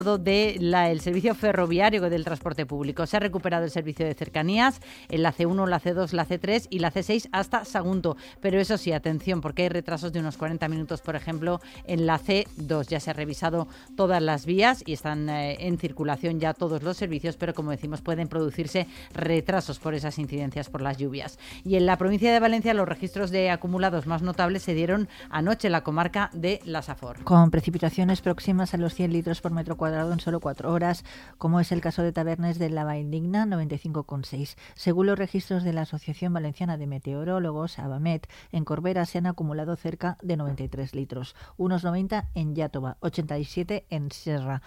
el servicio ferroviario del transporte público. Se ha recuperado el servicio de cercanías en la C1, la C2, la C3 y la C6 hasta Sagunto. Pero eso sí, atención, porque hay retrasos de unos 40 minutos, por ejemplo, en la C2. Ya se ha revisado todas las vías y están en circulación ya todos los servicios, pero como decimos, pueden producirse retrasos por esas incidencias por las lluvias. Y en la provincia de Valencia, los registros de acumulados más notables se dieron anoche en la comarca de la Safor. Con precipitaciones próximas a los 100 litros por metro cuadrado en solo 4 horas, como es el caso de Tabernes de la Valldigna, 95,6. Según los registros de la Asociación Valenciana de Meteorólogos, ABAMET, en Corbera se han acumulado cerca de 93 litros, unos 90 en Iàtova, 87 en Serra,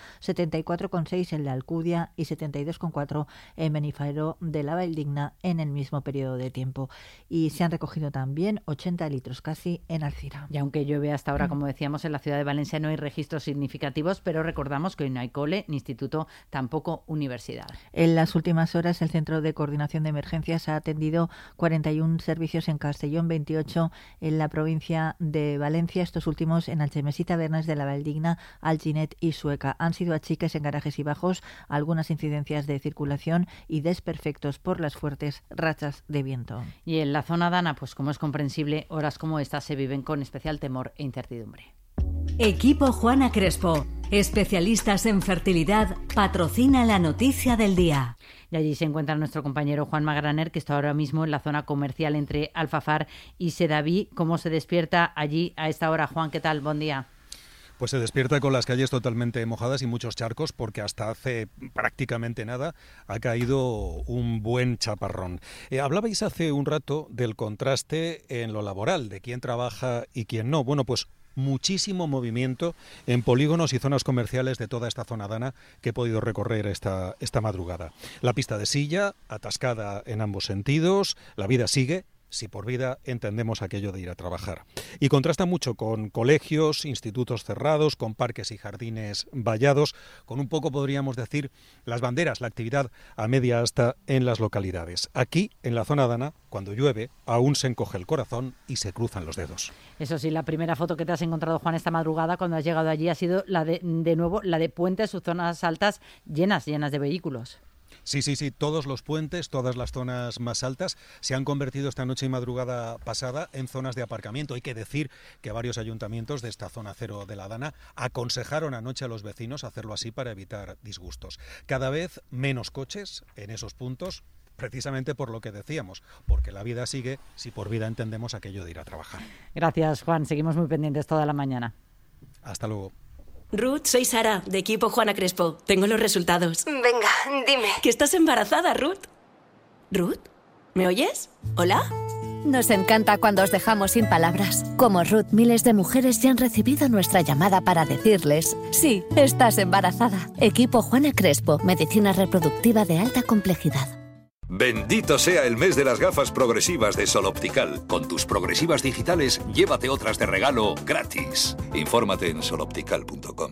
74,6 en la Alcúdia y 72,4 en Benifairó de la Valldigna en el mismo periodo de tiempo. Y se han recogido también 80 litros casi en Alcira. Y aunque llueve hasta ahora, como decíamos, en la ciudad de Valencia no hay registros significativos, pero recordamos que hoy no hay cole, ni instituto, tampoco universidad. En las últimas horas, el Centro de Coordinación de Emergencias ha atendido 41 servicios en Castellón, 28 en la provincia de Valencia, estos últimos en Alchemés y Tabernes de la Valldigna, Alginet y Sueca. Han sido achiques en garajes y bajos, algunas incidencias de circulación y desperfectos por las fuertes rachas de viento. Y en la zona dana, pues como es comprensible, horas como estas se viven con especial temor e incertidumbre. Equipo Juana Crespo, especialistas en fertilidad, patrocina la noticia del día. Y allí se encuentra nuestro compañero Juan Magraner, que está ahora mismo en la zona comercial entre Alfafar y Sedaví. ¿Cómo se despierta allí a esta hora? Juan, ¿qué tal? Buen día. Pues se despierta con las calles totalmente mojadas y muchos charcos, porque hasta hace prácticamente nada ha caído un buen chaparrón. Hablabais hace un rato del contraste en lo laboral, de quién trabaja y quién no. Bueno, pues muchísimo movimiento en polígonos y zonas comerciales de toda esta zona dana que he podido recorrer esta madrugada. La pista de Silla, atascada en ambos sentidos, la vida sigue, si por vida entendemos aquello de ir a trabajar. Y contrasta mucho con colegios, institutos cerrados, con parques y jardines vallados, con un poco, podríamos decir, las banderas, la actividad a media asta en las localidades. Aquí, en la zona dana, cuando llueve, aún se encoge el corazón y se cruzan los dedos. Eso sí, la primera foto que te has encontrado, Juan, esta madrugada, cuando has llegado allí, ha sido la de nuevo, la de puentes, sus zonas altas llenas de vehículos. Sí, todos los puentes, todas las zonas más altas se han convertido esta noche y madrugada pasada en zonas de aparcamiento. Hay que decir que varios ayuntamientos de esta zona cero de la Dana aconsejaron anoche a los vecinos hacerlo así para evitar disgustos. Cada vez menos coches en esos puntos, precisamente por lo que decíamos, porque la vida sigue si por vida entendemos aquello de ir a trabajar. Gracias, Juan. Seguimos muy pendientes toda la mañana. Hasta luego. Ruth, soy Sara, de Equipo Juana Crespo. Tengo los resultados. Venga, dime. Que estás embarazada, Ruth. ¿Ruth? ¿Me oyes? ¿Hola? Nos encanta cuando os dejamos sin palabras. Como Ruth, miles de mujeres ya han recibido nuestra llamada para decirles: sí, estás embarazada. Equipo Juana Crespo, medicina reproductiva de alta complejidad. Bendito sea el mes de las gafas progresivas de Sol Optical. Con tus progresivas digitales, llévate otras de regalo gratis. Infórmate en soloptical.com.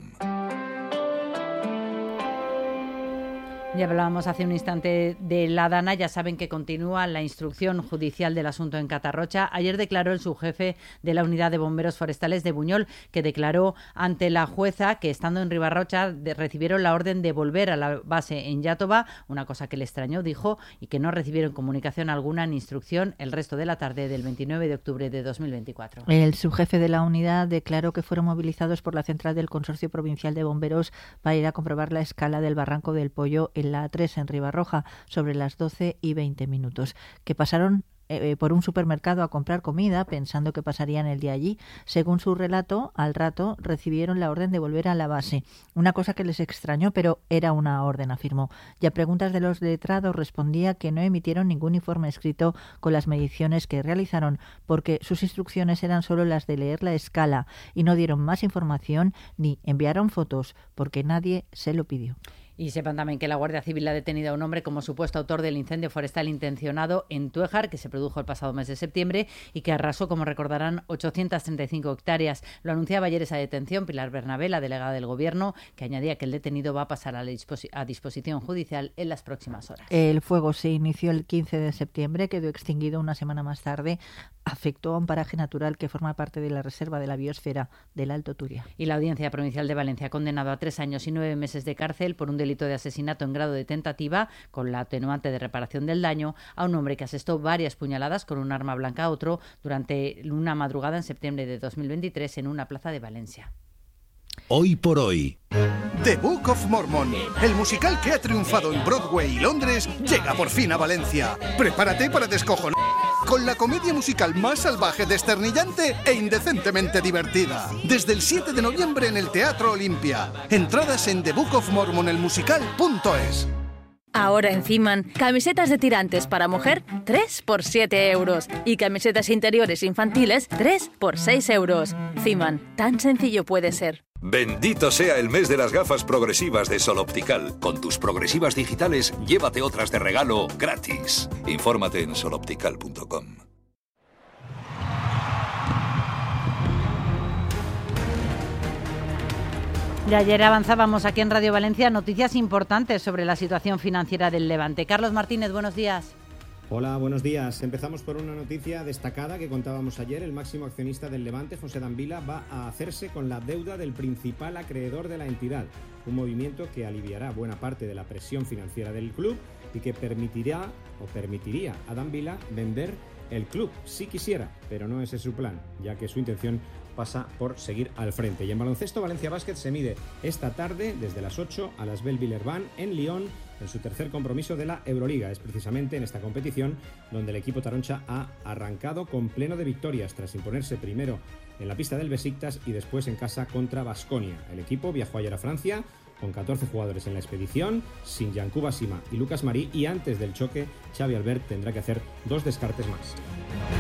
Ya hablábamos hace un instante de la Dana, ya saben que continúa la instrucción judicial del asunto en Catarrocha. Ayer declaró el subjefe de la Unidad de Bomberos Forestales de Buñol, que declaró ante la jueza que estando en Ribarrocha recibieron la orden de volver a la base en Iàtova, una cosa que le extrañó, dijo, y que no recibieron comunicación alguna ni instrucción el resto de la tarde del 29 de octubre de 2024. El subjefe de la unidad declaró que fueron movilizados por la central del Consorcio Provincial de Bomberos para ir a comprobar la escala del Barranco del Pollo en la A3 en Ribarroja sobre las 12:20, que pasaron por un supermercado a comprar comida pensando que pasarían el día allí. Según su relato, al rato recibieron la orden de volver a la base, una cosa que les extrañó, pero era una orden, afirmó. Y a preguntas de los letrados respondía que no emitieron ningún informe escrito con las mediciones que realizaron, porque sus instrucciones eran solo las de leer la escala y no dieron más información ni enviaron fotos porque nadie se lo pidió. Y sepan también que la Guardia Civil ha detenido a un hombre como supuesto autor del incendio forestal intencionado en Tuéjar, que se produjo el pasado mes de septiembre y que arrasó, como recordarán, 835 hectáreas. Lo anunciaba ayer esa detención Pilar Bernabé, la delegada del Gobierno, que añadía que el detenido va a pasar a disposición judicial en las próximas horas. El fuego se inició el 15 de septiembre, quedó extinguido una semana más tarde afectó a un paraje natural que forma parte de la reserva de la biosfera del Alto Turia. Y la Audiencia Provincial de Valencia ha condenado a 3 años y 9 meses de cárcel por un delito de asesinato en grado de tentativa, con la atenuante de reparación del daño, a un hombre que asestó varias puñaladas con un arma blanca a otro durante una madrugada en septiembre de 2023 en una plaza de Valencia. Hoy por hoy. The Book of Mormon, el musical que ha triunfado en Broadway y Londres, llega por fin a Valencia. Prepárate para descojonar con la comedia musical más salvaje, desternillante e indecentemente divertida. Desde el 7 de noviembre en el Teatro Olimpia. Entradas en thebookofmormonelmusical.es. Ahora en Fiman, camisetas de tirantes para mujer, 3 por 7 euros. Y camisetas interiores infantiles, 3 por 6 euros. Fiman, tan sencillo puede ser. Bendito sea el mes de las gafas progresivas de Sol Optical. Con tus progresivas digitales, llévate otras de regalo gratis. Infórmate en soloptical.com. De ayer avanzábamos aquí en Radio Valencia noticias importantes sobre la situación financiera del Levante. Carlos Martínez, buenos días. Hola, buenos días. Empezamos por una noticia destacada que contábamos ayer. El máximo accionista del Levante, José Dambila, va a hacerse con la deuda del principal acreedor de la entidad. Un movimiento que aliviará buena parte de la presión financiera del club y que permitiría a Dambila vender el club, si quisiera, pero no ese es su plan, ya que su intención pasa por seguir al frente. Y en baloncesto, Valencia Basket se mide esta tarde desde las 8 a las Belleville-Urbán en Lyon en su tercer compromiso de la Euroliga. Es precisamente en esta competición donde el equipo taroncha ha arrancado con pleno de victorias tras imponerse primero en la pista del Besiktas y después en casa contra Baskonia. El equipo viajó ayer a Francia con 14 jugadores en la expedición, sin Yankuba Sima y Lucas Marí, y antes del choque Xavi Albert tendrá que hacer 2 descartes más.